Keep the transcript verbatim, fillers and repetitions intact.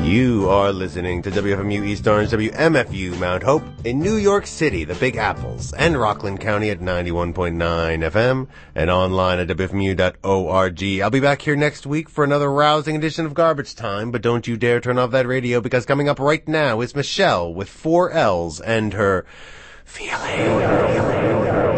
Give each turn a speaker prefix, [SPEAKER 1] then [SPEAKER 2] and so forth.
[SPEAKER 1] You are listening to W F M U East Orange, W M F U Mount Hope in New York City, the Big Apples, and Rockland County at ninety-one point nine F M and online at W F M U dot org. I'll be back here next week for another rousing edition of Garbage Time, but don't you dare turn off that radio because coming up right now is Michelle with four L's and her feeling.